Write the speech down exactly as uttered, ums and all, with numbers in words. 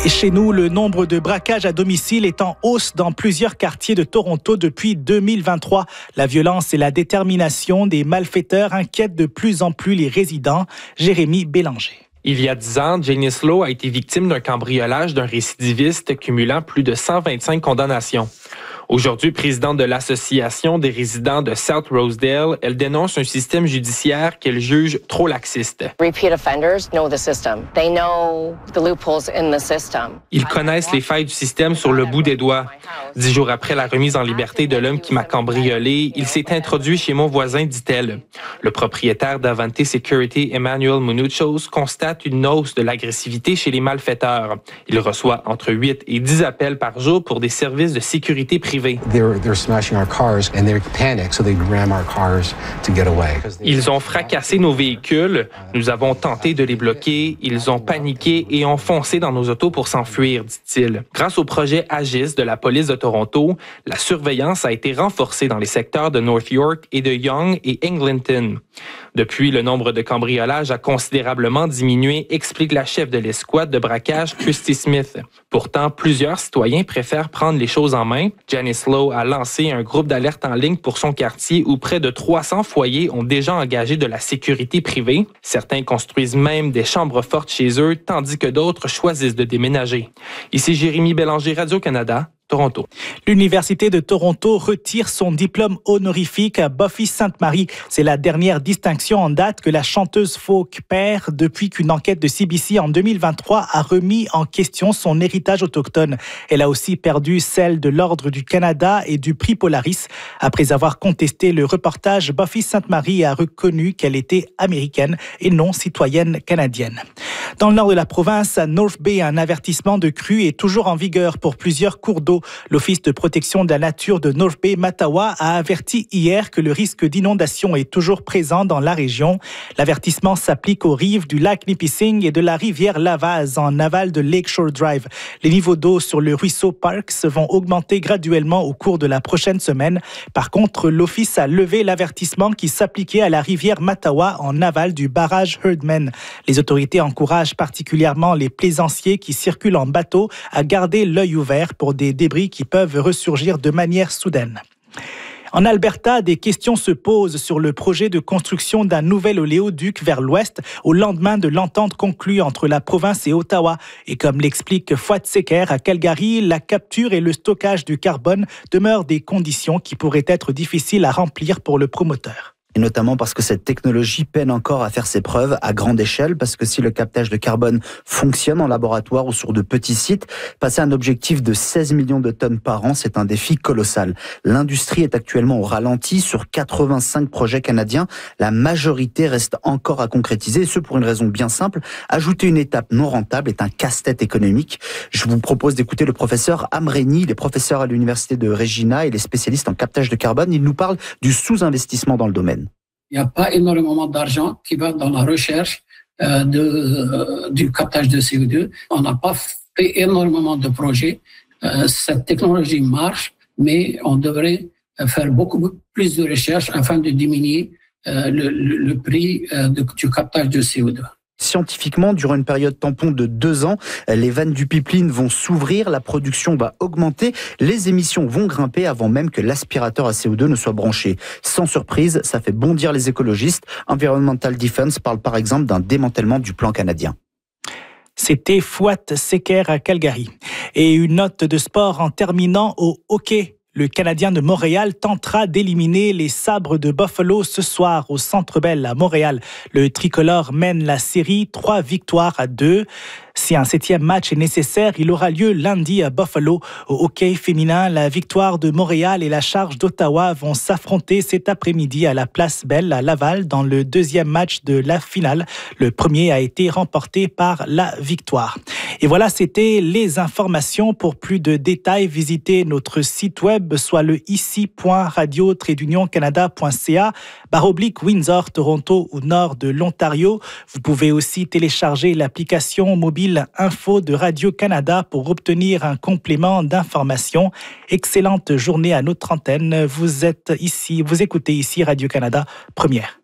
Et chez nous, le nombre de braquages à domicile est en hausse dans plusieurs quartiers de Toronto depuis deux mille vingt-trois. La violence et la détermination des malfaiteurs inquiètent de plus en plus les résidents. Jérémy Bélanger. Il y a dix ans, Janice Lowe a été victime d'un cambriolage d'un récidiviste cumulant plus de cent vingt-cinq condamnations. Aujourd'hui présidente de l'Association des résidents de South Rosedale, elle dénonce un système judiciaire qu'elle juge trop laxiste. Ils connaissent les failles du système sur le bout des doigts. Dix jours après la remise en liberté de l'homme qui m'a cambriolé, il s'est introduit chez mon voisin, dit-elle. Le propriétaire d'Avante Security, Emmanuel Munuchos, constate une hausse de l'agressivité chez les malfaiteurs. Il reçoit entre huit et dix appels par jour pour des services de sécurité privée. Ils ont fracassé nos véhicules. Nous avons tenté de les bloquer. Ils ont paniqué et ont foncé dans nos autos pour s'enfuir, dit-il. Grâce au projet Agis de la police de Toronto, la surveillance a été renforcée dans les secteurs de North York et de Yonge et Eglinton. Depuis, le nombre de cambriolages a considérablement diminué, explique la chef de l'escouade de braquage, Christy Smith. Pourtant, plusieurs citoyens préfèrent prendre les choses en main. Janice Lowe a lancé un groupe d'alerte en ligne pour son quartier où près de trois cents foyers ont déjà engagé de la sécurité privée. Certains construisent même des chambres fortes chez eux, tandis que d'autres choisissent de déménager. Ici Jérémy Bélanger, Radio-Canada. Toronto. L'Université de Toronto retire son diplôme honorifique à Buffy Sainte-Marie. C'est la dernière distinction en date que la chanteuse folk perd depuis qu'une enquête de C B C en deux mille vingt-trois a remis en question son héritage autochtone. Elle a aussi perdu celle de l'Ordre du Canada et du prix Polaris. Après avoir contesté le reportage, Buffy Sainte-Marie a reconnu qu'elle était américaine et non citoyenne canadienne. Dans le nord de la province, à North Bay, un avertissement de crue est toujours en vigueur pour plusieurs cours d'eau. L'Office de protection de la nature de North Bay, Mattawa, a averti hier que le risque d'inondation est toujours présent dans la région. L'avertissement s'applique aux rives du lac Nipissing et de la rivière Lavaz en aval de Lakeshore Drive. Les niveaux d'eau sur le ruisseau Parks vont augmenter graduellement au cours de la prochaine semaine. Par contre, l'Office a levé l'avertissement qui s'appliquait à la rivière Mattawa en aval du barrage Herdman. Les autorités encouragent particulièrement les plaisanciers qui circulent en bateau à garder l'œil ouvert pour des débris qui peuvent ressurgir de manière soudaine. En Alberta, des questions se posent sur le projet de construction d'un nouvel oléoduc vers l'ouest au lendemain de l'entente conclue entre la province et Ottawa. Et comme l'explique Fouad Seker à Calgary, la capture et le stockage du carbone demeurent des conditions qui pourraient être difficiles à remplir pour le promoteur. Et notamment parce que cette technologie peine encore à faire ses preuves à grande échelle, parce que si le captage de carbone fonctionne en laboratoire ou sur de petits sites, passer un objectif de seize millions de tonnes par an, c'est un défi colossal. L'industrie est actuellement au ralenti sur quatre-vingt-cinq projets canadiens. La majorité reste encore à concrétiser, et ce pour une raison bien simple. Ajouter une étape non rentable est un casse-tête économique. Je vous propose d'écouter le professeur Amreni, il est professeur à l'université de Regina et il est spécialiste en captage de carbone. Il nous parle du sous-investissement dans le domaine. Il n'y a pas énormément d'argent qui va dans la recherche euh, de, euh, du captage de C O deux. On n'a pas fait énormément de projets. Euh, cette technologie marche, mais on devrait faire beaucoup plus de recherches afin de diminuer euh, le, le, le prix euh, de, du captage de C O deux. Scientifiquement, durant une période tampon de deux ans, les vannes du pipeline vont s'ouvrir, la production va augmenter, les émissions vont grimper avant même que l'aspirateur à C O deux ne soit branché. Sans surprise, ça fait bondir les écologistes. Environmental Defense parle par exemple d'un démantèlement du plan canadien. C'était Fouad Seker à Calgary. Et une note de sport en terminant au hockey. Le Canadien de Montréal tentera d'éliminer les Sabres de Buffalo ce soir au Centre Bell à Montréal. Le tricolore mène la série trois victoires à deux. Si un septième match est nécessaire, il aura lieu lundi à Buffalo. Au hockey féminin, la victoire de Montréal et la charge d'Ottawa vont s'affronter cet après-midi à la Place Bell à Laval dans le deuxième match de la finale. Le premier a été remporté par la victoire. Et voilà, c'était les informations. Pour plus de détails, visitez notre site web, soit le ici point radio tiret union canada point c a, barre oblique Windsor, Toronto ou nord de l'Ontario. Vous pouvez aussi télécharger l'application mobile Info de Radio-Canada pour obtenir un complément d'information. Excellente journée à notre antenne. Vous êtes ici, vous écoutez ici Radio-Canada, première.